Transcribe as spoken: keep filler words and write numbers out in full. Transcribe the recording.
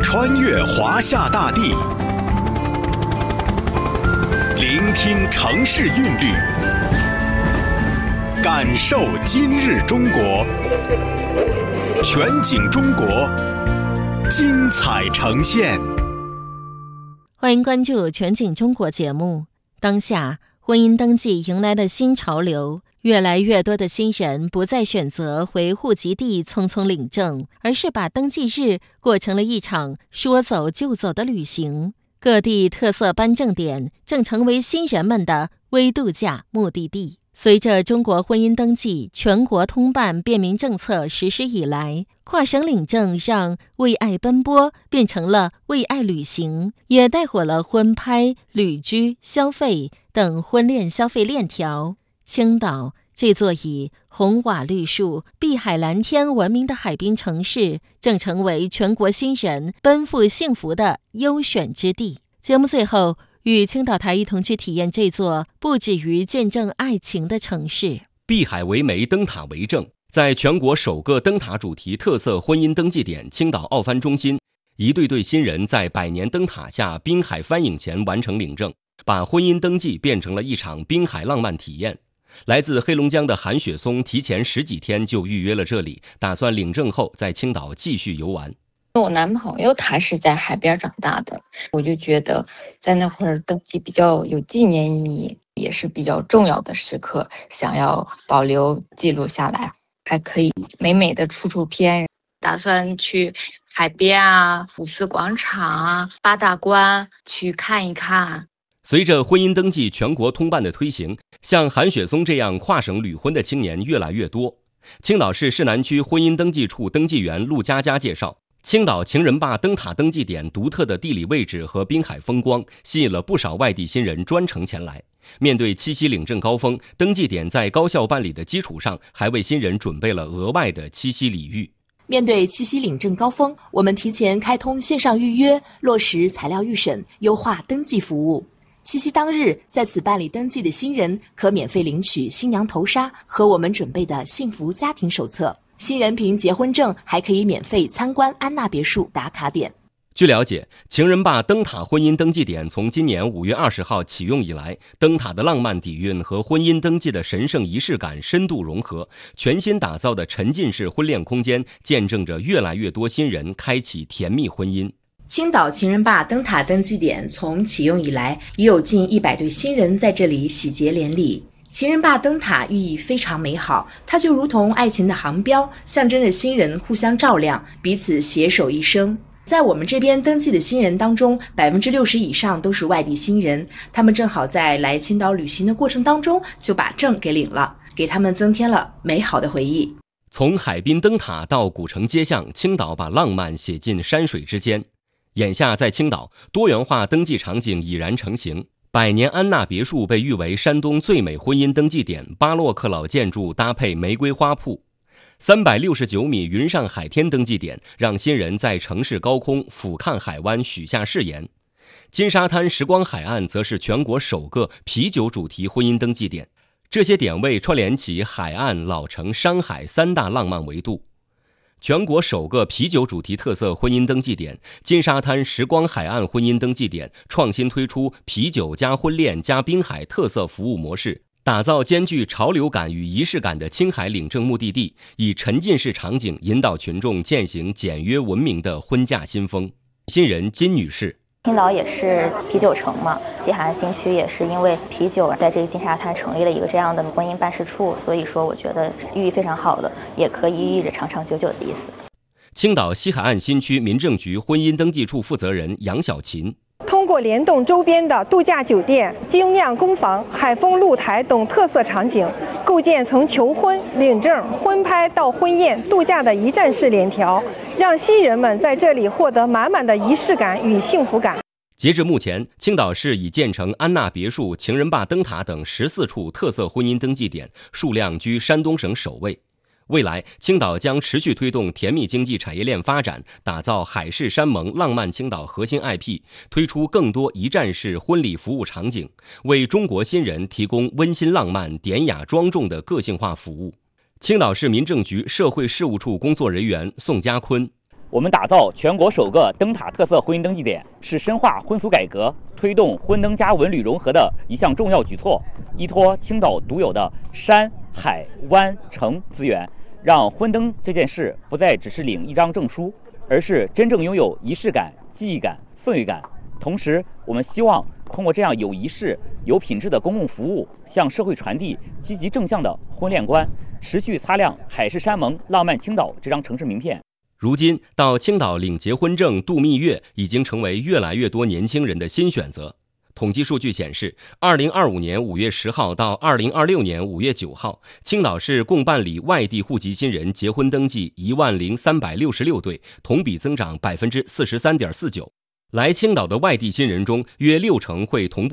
穿越华夏大地，聆听城市韵律，感受今日中国。全景中国，精彩呈现。 欢迎关注全景中国节目。当下婚姻登记迎来了新潮流，越来越多的新人不再选择回户籍地匆匆领证，而是把登记日过成了一场说走就走的旅行。各地特色颁证点正成为新人们的微度假目的地。随着中国婚姻登记全国通办便民政策实施以来，跨省领证让为爱奔波变成了为爱旅行，也带火了婚拍、旅居、消费等婚恋消费链条。青岛这座以红瓦绿树、碧海蓝天闻名的海滨城市，正成为全国新人奔赴幸福的优选之地。节目最后，与青岛台一同去体验这座不止于见证爱情的城市。 碧海为媒，灯塔为证。在全国首个灯塔主题特色婚姻登记点青岛奥帆中心，一对对新人在百年灯塔下滨海帆影前完成领证，把婚姻登记变成了一场滨海浪漫体验。来自黑龙江的韩雪松提前十几天就预约了这里，打算领证后在青岛继续游玩。 我男朋友他是在海边长大的，我就觉得在那会儿登记比较有纪念意义，也是比较重要的时刻，想要保留记录下来，还可以美美的出出片。打算去海边啊、五四广场啊、八大关去看一看。 随着婚姻登记全国通办的推行，像韩雪松这样跨省旅婚的青年越来越多。青岛市市南区婚姻登记处登记员陆佳佳介绍，青岛情人坝灯塔登记点独特的地理位置和滨海风光，吸引了不少外地新人专程前来。面对七夕领证高峰，登记点在高效办理的基础上，还为新人准备了额外的七夕礼遇。 面对七夕领证高峰，我们提前开通线上预约，落实材料预审，优化登记服务。七夕当日，在此办理登记的新人可免费领取新娘头纱和我们准备的幸福家庭手册。新人凭结婚证还可以免费参观安娜别墅打卡点。 据了解，情人坝灯塔婚姻登记点从今年五月二十号启用以来，灯塔的浪漫底蕴和婚姻登记的神圣仪式感深度融合，全新打造的沉浸式婚恋空间，见证着越来越多新人开启甜蜜婚姻。 青岛情人坝灯塔登记点从启用以来，已有近一百对新人在这里喜结连理。情人坝灯塔寓意非常美好，它就如同爱情的航标，象征着新人互相照亮，彼此携手一生。在我们这边登记的新人当中，百分之六十以上都是外地新人，他们正好在来青岛旅行的过程当中就把证给领了，给他们增添了美好的回忆。 从海滨灯塔到古城街巷，青岛把浪漫写进山水之间。眼下在青岛，多元化登记场景已然成型。百年安娜别墅被誉为山东最美婚姻登记点，巴洛克老建筑搭配玫瑰花铺。三百六十九米云上海天登记点，让新人在城市高空俯瞰海湾，许下誓言。金沙滩时光海岸则是全国首个啤酒主题婚姻登记点，这些点位串联起海岸、老城、山海三大浪漫维度。全国首个啤酒主题特色婚姻登记点金沙滩时光海岸婚姻登记点创新推出啤酒加婚恋加滨海特色服务模式，打造兼具潮流感与仪式感的青海领证目的地，以沉浸式场景引导群众践行简约文明的婚嫁新风。新人金女士， 青岛也是啤酒城嘛，西海岸新区也是因为啤酒在这个金沙滩成立了一个这样的婚姻办事处，所以说我觉得寓意非常好的，也可以寓意着长长久久的意思。 青岛西海岸新区民政局婚姻登记处负责人杨小琴， 通过联动周边的度假酒店、精酿工坊、海风露台等特色场景，构建从求婚、领证、婚拍到婚宴、度假的一站式链条，让新人们在这里获得满满的仪式感与幸福感。 截至目前，青岛市已建成安娜别墅、情人坝灯塔等十四处特色婚姻登记点，数量居山东省首位。未来，青岛将持续推动甜蜜经济产业链发展，打造海誓山盟浪漫青岛核心 I P， 推出更多一站式婚礼服务场景，为中国新人提供温馨浪漫、典雅庄重的个性化服务。青岛市民政局社会事务处工作人员宋家坤， 我们打造全国首个灯塔特色婚姻登记点，是深化婚俗改革、推动婚登加文旅融合的一项重要举措。依托青岛独有的山海湾城资源，让婚登这件事不再只是领一张证书，而是真正拥有仪式感、记忆感、氛围感。同时，我们希望通过这样有仪式、有品质的公共服务，向社会传递积极正向的婚恋观，持续擦亮海誓山盟、浪漫青岛这张城市名片。 如今，到青岛领结婚证、度蜜月已经成为越来越多年轻人的新选择。统计数据显示，二零二五年五月十号到二零二六年五月九号，青岛市共办理外地户籍新人结婚登记一万零三百六十六对，同比增长百分之四十三点四九。来青岛的外地新人中，约六成会同步